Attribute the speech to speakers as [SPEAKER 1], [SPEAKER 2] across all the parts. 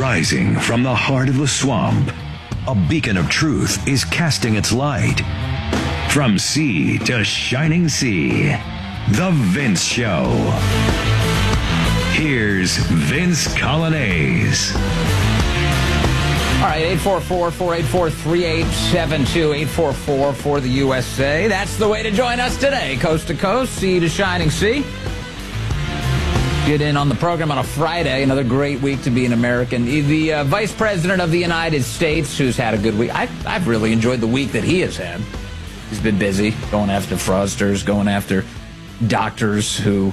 [SPEAKER 1] Rising from the heart of the swamp, a beacon of truth is casting its light. From sea to shining sea, The Vince Show. Here's Vince Coglianese.
[SPEAKER 2] All right, 844-484-3872, 844 for the USA. That's the way to join us today, coast to coast, sea to shining sea. Get in on the program on a Friday, another great week to be an American. The Vice President of the United States, who's had a good week. I've really enjoyed the week that he has had. He's been busy going after fraudsters, going after doctors who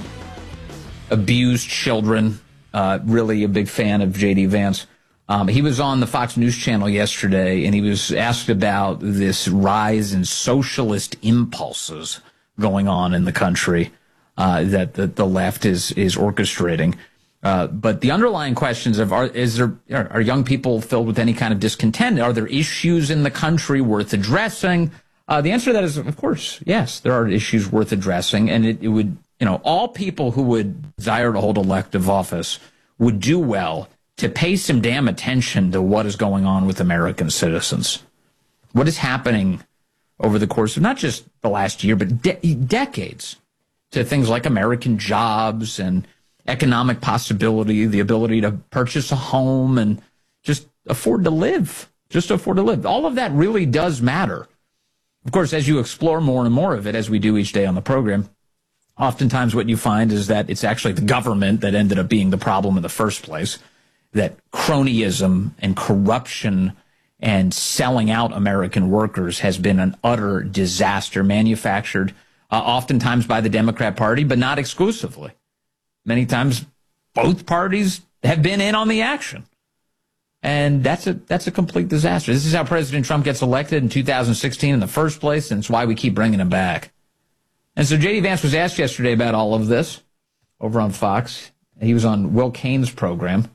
[SPEAKER 2] abused children. Really a big fan of J.D. Vance. He was on the Fox News channel yesterday, and he was asked about this rise in socialist impulses going on in the country that the left is orchestrating. But the underlying questions of are young people filled with any kind of discontent? Are there issues in the country worth addressing? The answer to that is, of course, yes, there are issues worth addressing, and it would, all people who would desire to hold elective office would do well to pay some damn attention to what is going on with American citizens. What is happening over the course of not just the last year, but decades, to things like American jobs and economic possibility, the ability to purchase a home and just afford to live. All of that really does matter. Of course, as you explore more and more of it, as we do each day on the program, oftentimes what you find is that it's actually the government that ended up being the problem in the first place, that cronyism and corruption and selling out American workers has been an utter disaster, manufactured oftentimes by the Democrat Party, but not exclusively. Many times, both parties have been in on the action. And that's a complete disaster. This is how President Trump gets elected in 2016 in the first place, and it's why we keep bringing him back. And so J.D. Vance was asked yesterday about all of this over on Fox. He was on Will Cain's program,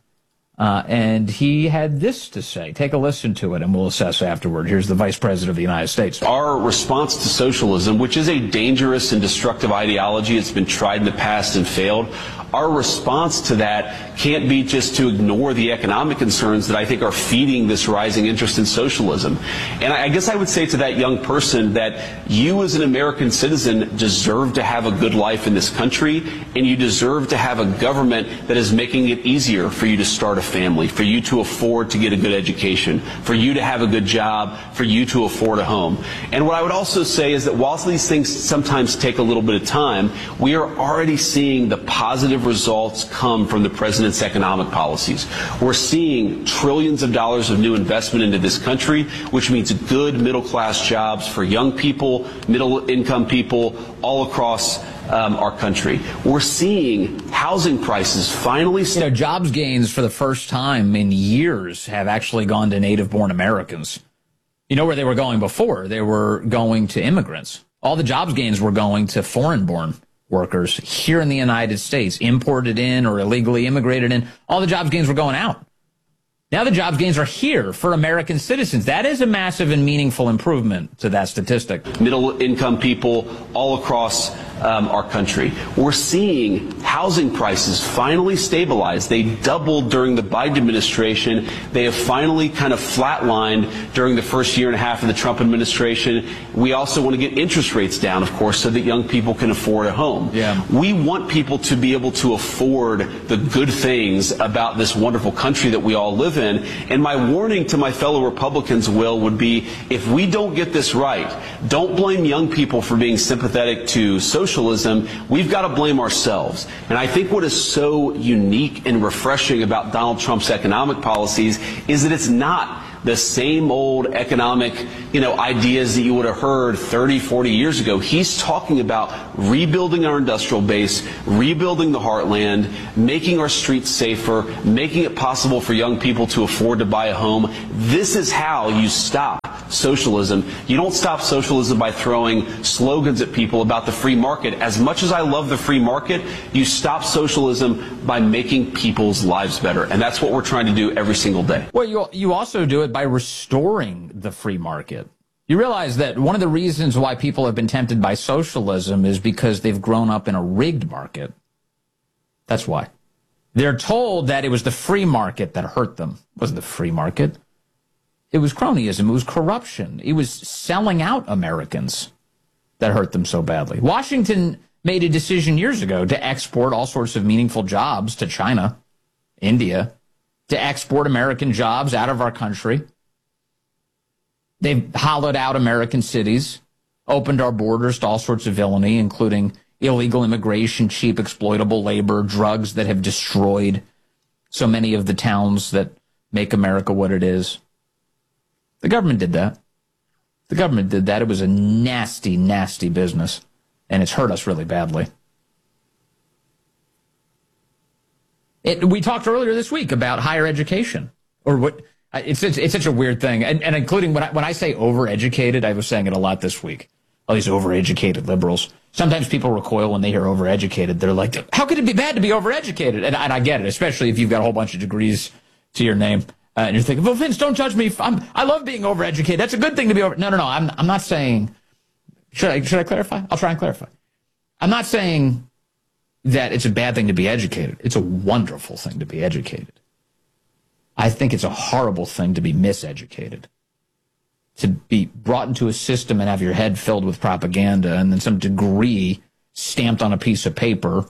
[SPEAKER 2] and he had this to say. Take a listen to it, and we'll assess afterward. Here's the Vice President of the United States.
[SPEAKER 3] Our response to socialism, which is a dangerous and destructive ideology, it's been tried in the past and failed. Our response to that can't be just to ignore the economic concerns that I think are feeding this rising interest in socialism. And I guess I would say to that young person that you as an American citizen deserve to have a good life in this country, and you deserve to have a government that is making it easier for you to start a family, for you to afford to get a good education, for you to have a good job, for you to afford a home. And what I would also say is that whilst these things sometimes take a little bit of time, we are already seeing the positive results come from the president's economic policies. We're seeing trillions of dollars of new investment into this country, which means good middle-class jobs for young people, middle-income people all across our country. We're seeing housing prices finally...
[SPEAKER 2] jobs gains for the first time in years have actually gone to native-born Americans. You know where they were going before? They were going to immigrants. All the jobs gains were going to foreign-born workers here in the United States, imported in or illegally immigrated in. All the jobs gains were going out. Now the jobs gains are here for American citizens. That is a massive and meaningful improvement to that statistic.
[SPEAKER 3] Middle-income people all across our country. We're seeing housing prices finally stabilize. They doubled during the Biden administration. They have finally kind of flatlined during the first year and a half of the Trump administration. We also want to get interest rates down, of course, so that young people can afford a home.
[SPEAKER 2] Yeah.
[SPEAKER 3] We want people to be able to afford the good things about this wonderful country that we all live in. And my warning to my fellow Republicans, Will, would be if we don't get this right, don't blame young people for being sympathetic to socialism. We've got to blame ourselves. And I think what is so unique and refreshing about Donald Trump's economic policies is that it's not the same old economic, ideas that you would have heard 30, 40 years ago. He's talking about rebuilding our industrial base, rebuilding the heartland, making our streets safer, making it possible for young people to afford to buy a home. This is how you stop socialism. You don't stop socialism by throwing slogans at people about the free market. As much as I love the free market, you stop socialism by making people's lives better. And that's what we're trying to do every single day.
[SPEAKER 2] Well, you also do it by restoring the free market. You realize that one of the reasons why people have been tempted by socialism is because they've grown up in a rigged market. That's why. They're told that it was the free market that hurt them. It wasn't the free market. It was cronyism. It was corruption. It was selling out Americans that hurt them so badly. Washington made a decision years ago to export all sorts of meaningful jobs to China, India, to export American jobs out of our country. They've hollowed out American cities, opened our borders to all sorts of villainy, including illegal immigration, cheap exploitable labor, drugs that have destroyed so many of the towns that make America what it is. The government did that. The government did that. It was a nasty, nasty business, and it's hurt us really badly. We talked earlier this week about higher education, or what? It's such a weird thing, and including when I say overeducated, I was saying it a lot this week. All these overeducated liberals. Sometimes people recoil when they hear overeducated. They're like, "How could it be bad to be overeducated?" And I get it, especially if you've got a whole bunch of degrees to your name. And you're thinking, well, Vince, don't judge me. I love being overeducated. That's a good thing to be over. No. I'm not saying. Should I clarify? I'll try and clarify. I'm not saying that it's a bad thing to be educated. It's a wonderful thing to be educated. I think it's a horrible thing to be miseducated. To be brought into a system and have your head filled with propaganda and then some degree stamped on a piece of paper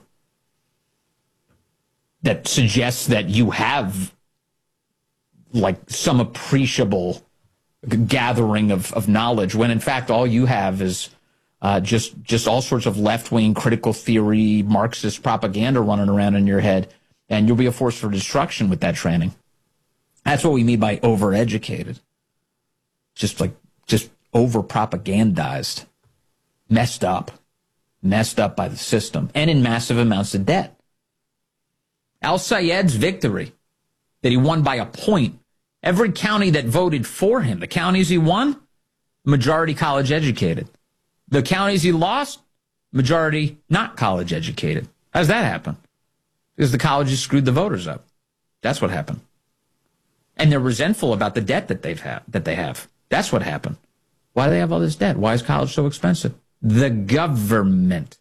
[SPEAKER 2] that suggests that you have like some appreciable gathering of knowledge, when in fact all you have is just all sorts of left-wing critical theory, Marxist propaganda running around in your head, and you'll be a force for destruction with that training. That's what we mean by overeducated. Just over-propagandized, messed up by the system, and in massive amounts of debt. Al-Sayed's victory, that he won by a point. Every county that voted for him, the counties he won, majority college educated. The counties he lost, majority not college educated. How does that happen? Because the colleges screwed the voters up. That's what happened. And they're resentful about the debt that they have. That's what happened. Why do they have all this debt? Why is college so expensive? The government.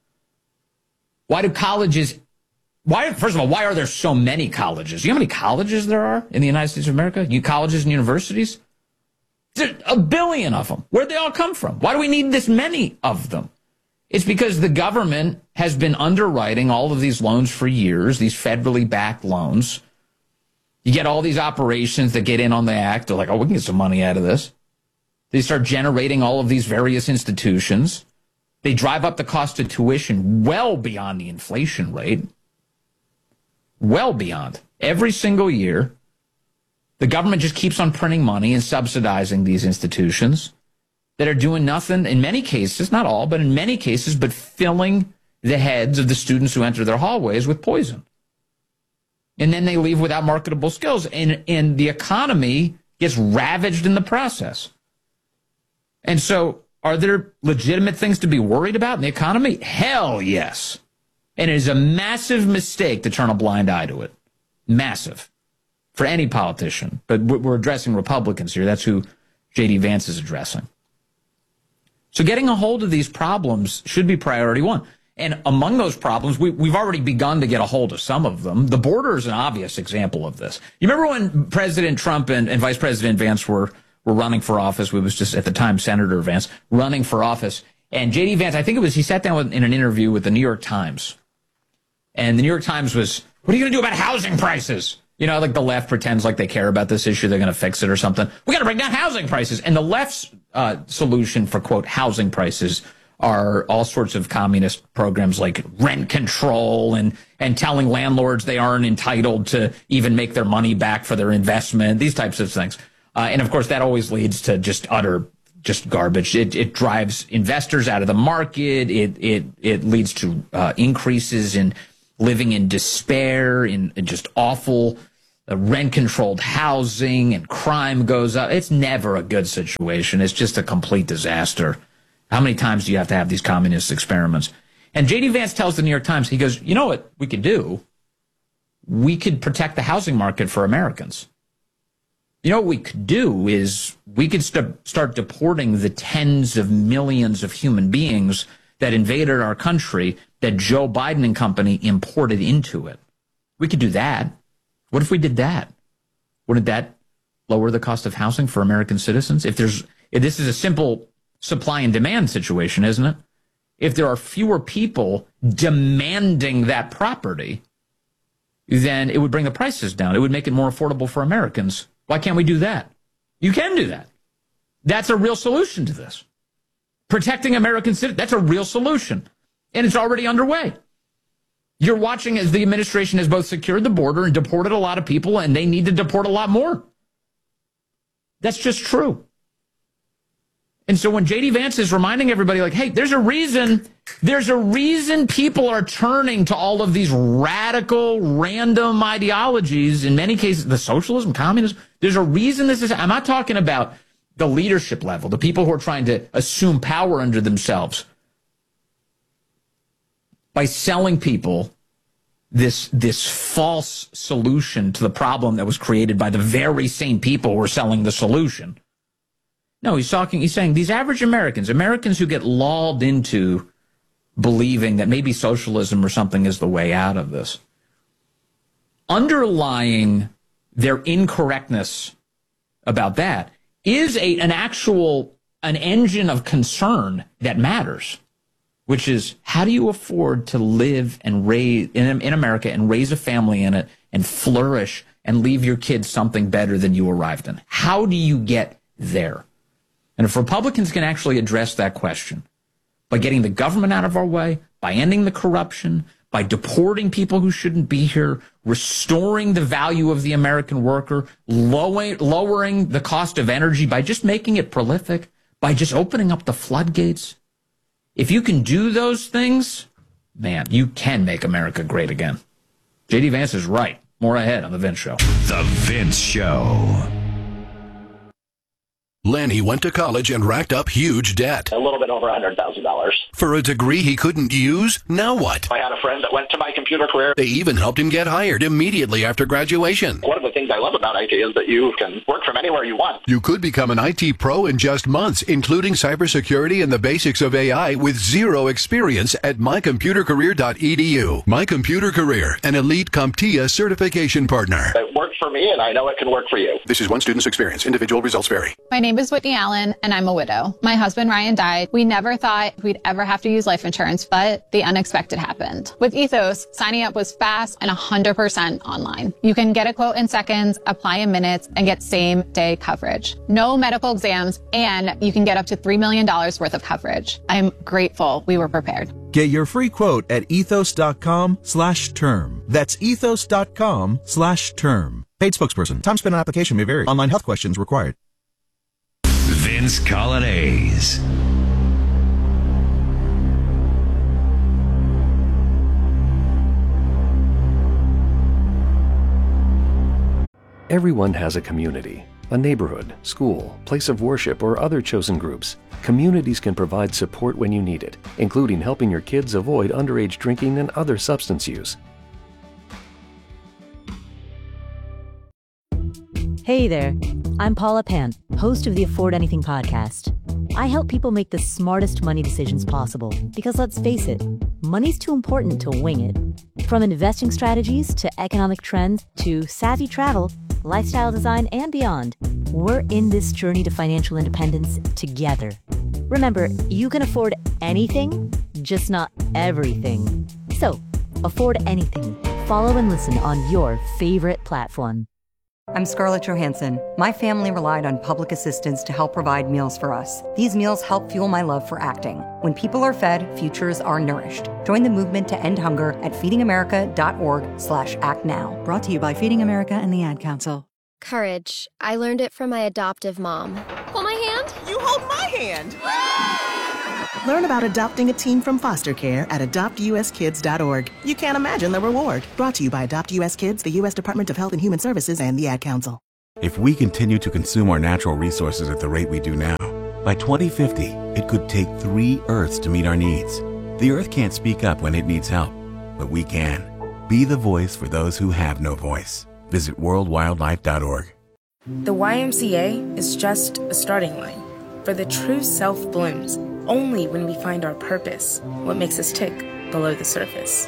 [SPEAKER 2] Why do colleges... First of all, why are there so many colleges? You know how many colleges there are in the United States of America? Colleges and universities? There's 1 billion of them. Where'd they all come from? Why do we need this many of them? It's because the government has been underwriting all of these loans for years, these federally backed loans. You get all these operations that get in on the act. They're like, oh, we can get some money out of this. They start generating all of these various institutions. They drive up the cost of tuition well beyond the inflation rate. Well beyond. Every single year, the government just keeps on printing money and subsidizing these institutions that are doing nothing, in many cases, not all, but in many cases, but filling the heads of the students who enter their hallways with poison. And then they leave without marketable skills, and the economy gets ravaged in the process. And so, are there legitimate things to be worried about in the economy? Hell yes. And it is a massive mistake to turn a blind eye to it. Massive. For any politician. But we're addressing Republicans here. That's who J.D. Vance is addressing. So getting a hold of these problems should be priority one. And among those problems, we've already begun to get a hold of some of them. The border is an obvious example of this. You remember when President Trump and Vice President Vance were running for office? We was just, at the time, Senator Vance, running for office. And J.D. Vance, I think it was, he sat down in an interview with the New York Times. And the New York Times was, what are you going to do about housing prices? You know, like the left pretends like they care about this issue. They're going to fix it or something. We got to bring down housing prices. And the left's solution for, quote, housing prices are all sorts of communist programs like rent control and telling landlords they aren't entitled to even make their money back for their investment, these types of things. And, of course, that always leads to just garbage. It drives investors out of the market. It leads to increases in living in despair, in just awful rent-controlled housing, and crime goes up. It's never a good situation. It's just a complete disaster. How many times do you have to have these communist experiments? And J.D. Vance tells the New York Times, he goes, you know what we could do? We could protect the housing market for Americans. You know what we could do is we could start deporting the tens of millions of human beings that invaded our country that Joe Biden and company imported into it. We could do that. What if we did that? Wouldn't that lower the cost of housing for American citizens? If this is a simple supply and demand situation, isn't it? If there are fewer people demanding that property, then it would bring the prices down. It would make it more affordable for Americans. Why can't we do that? You can do that. That's a real solution to this. Protecting American citizens, that's a real solution. And it's already underway. You're watching as the administration has both secured the border and deported a lot of people, and they need to deport a lot more. That's just true. And so when J.D. Vance is reminding everybody, like, hey, there's a reason people are turning to all of these radical, random ideologies, in many cases, the socialism, communism. There's a reason this is, I'm not talking about the leadership level, the people who are trying to assume power under themselves by selling people this false solution to the problem that was created by the very same people who are selling the solution. No, he's saying these average Americans who get lulled into believing that maybe socialism or something is the way out of this. Underlying their incorrectness about that is an engine of concern that matters, which is how do you afford to live and raise in America and raise a family in it and flourish and leave your kids something better than you arrived in? How do you get there? And if Republicans can actually address that question by getting the government out of our way, by ending the corruption, by deporting people who shouldn't be here, restoring the value of the American worker, lowering the cost of energy by just making it prolific, by just opening up the floodgates, if you can do those things, man, you can make America great again. J.D. Vance is right. More ahead on The Vince Show.
[SPEAKER 1] The Vince Show.
[SPEAKER 4] Lanny went to college and racked up huge debt.
[SPEAKER 5] A little bit over $100,000.
[SPEAKER 4] For a degree he couldn't use? Now what?
[SPEAKER 5] I had a friend that went to My Computer Career.
[SPEAKER 4] They even helped him get hired immediately after graduation.
[SPEAKER 5] One of the things I love about IT is that you can work from anywhere you want.
[SPEAKER 4] You could become an IT pro in just months, including cybersecurity and the basics of AI with zero experience at mycomputercareer.edu. My Computer Career, an elite CompTIA certification partner.
[SPEAKER 5] It worked for me, and I know it can work for you.
[SPEAKER 4] This is one student's experience. Individual results vary.
[SPEAKER 6] My name is Whitney Allen, and I'm a widow. My husband, Ryan, died. We never thought we'd ever have to use life insurance, but the unexpected happened. With Ethos, signing up was fast and 100% online. You can get a quote in seconds, apply in minutes, and get same-day coverage. No medical exams, and you can get up to $3 million worth of coverage. I'm grateful we were prepared.
[SPEAKER 7] Get your free quote at ethos.com/term. That's ethos.com/term. Paid spokesperson. Time spent on application may vary. Online health questions required.
[SPEAKER 1] Vince Colonnese.
[SPEAKER 8] Everyone has a community, a neighborhood, school, place of worship, or other chosen groups. Communities can provide support when you need it, including helping your kids avoid underage drinking and other substance use.
[SPEAKER 9] Hey there, I'm Paula Pan, host of the Afford Anything podcast. I help people make the smartest money decisions possible because let's face it, money's too important to wing it. From investing strategies to economic trends to savvy travel, lifestyle design, and beyond, we're in this journey to financial independence together. Remember, you can afford anything, just not everything. So, afford anything. Follow and listen on your favorite platform.
[SPEAKER 10] I'm Scarlett Johansson. My family relied on public assistance to help provide meals for us. These meals help fuel my love for acting. When people are fed, futures are nourished. Join the movement to end hunger at feedingamerica.org/actnow.
[SPEAKER 11] Brought to you by Feeding America and the Ad Council.
[SPEAKER 12] Courage. I learned it from my adoptive mom. Hold my hand.
[SPEAKER 13] You hold my hand.
[SPEAKER 11] Learn about adopting a teen from foster care at adoptuskids.org. You can't imagine the reward. Brought to you by Adopt US Kids, the U.S. Department of Health and Human Services, and the Ad Council.
[SPEAKER 14] If we continue to consume our natural resources at the rate we do now, by 2050, it could take 3 Earths to meet our needs. The Earth can't speak up when it needs help, but we can. Be the voice for those who have no voice. Visit worldwildlife.org.
[SPEAKER 15] The YMCA is just a starting line, for the true self blooms only when we find our purpose, what makes us tick below the surface.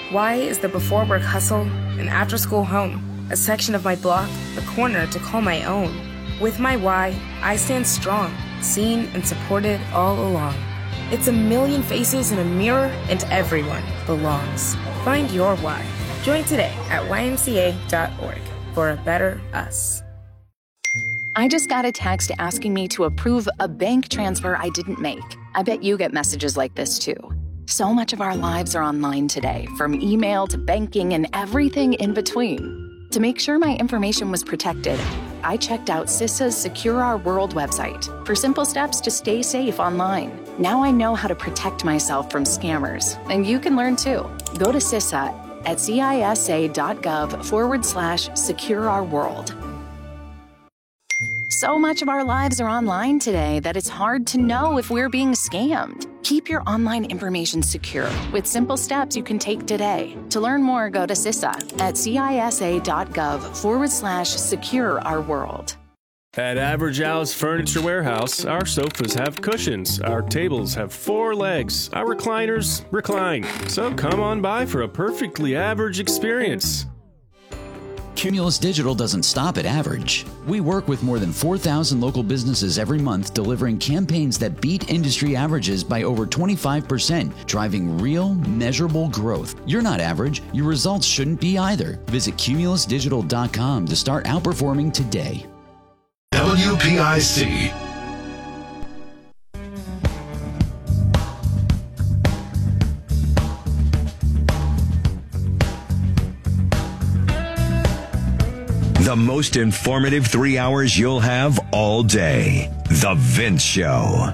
[SPEAKER 15] Y is the before-work hustle and after-school home, a section of my block, a corner to call my own. With my Y, I stand strong, seen and supported all along. It's a million faces in a mirror, and everyone belongs. Find your why. Join today at ymca.org for a better us.
[SPEAKER 13] I just got a text asking me to approve a bank transfer I didn't make. I bet you get messages like this too. So much of our lives are online today, from email to banking and everything in between. To make sure my information was protected, I checked out CISA's Secure Our World website for simple steps to stay safe online. Now I know how to protect myself from scammers, and you can learn too. Go to CISA at cisa.gov/secure-our-world. So much of our lives are online today that it's hard to know if we're being scammed. Keep your online information secure with simple steps you can take today. To learn more, go to CISA at cisa.gov/secure-our-world.
[SPEAKER 16] At Average Alice Furniture Warehouse, our sofas have cushions, our tables have 4 legs, our recliners recline. So come on by for a perfectly average experience.
[SPEAKER 17] Cumulus Digital doesn't stop at average. We work with more than 4,000 local businesses every month, delivering campaigns that beat industry averages by over 25%, driving real, measurable growth. You're not average. Your results shouldn't be either. Visit cumulusdigital.com to start outperforming today.
[SPEAKER 1] WPIC. The most informative 3 hours you'll have all day. The Vince Show.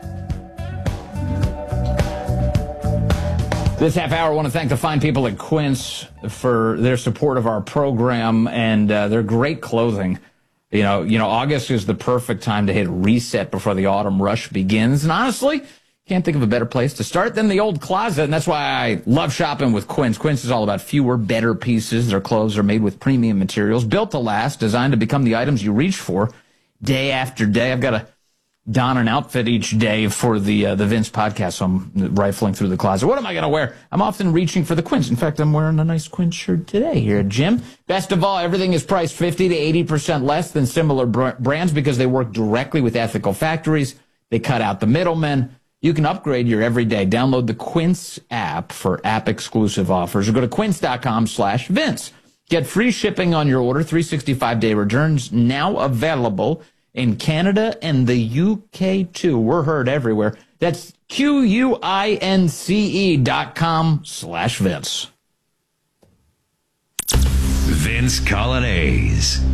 [SPEAKER 2] This half hour, I want to thank the fine people at Quince for their support of our program and their great clothing. You know, August is the perfect time to hit reset before the autumn rush begins. And honestly, can't think of a better place to start than the old closet, and that's why I love shopping with Quince. Quince is all about fewer, better pieces. Their clothes are made with premium materials, built to last, designed to become the items you reach for day after day. I've got to don an outfit each day for the Vince podcast, so I'm rifling through the closet. What am I going to wear? I'm often reaching for the Quince. In fact, I'm wearing a nice Quince shirt today here at Jim. Best of all, everything is priced 50 to 80% less than similar brands because they work directly with ethical factories. They cut out the middlemen. You can upgrade your everyday. Download the Quince app for app-exclusive offers or go to quince.com/Vince. Get free shipping on your order, 365-day returns now available in Canada and the UK too. We're heard everywhere. That's QUINCE.com/Vince.
[SPEAKER 1] Vince Colonnese.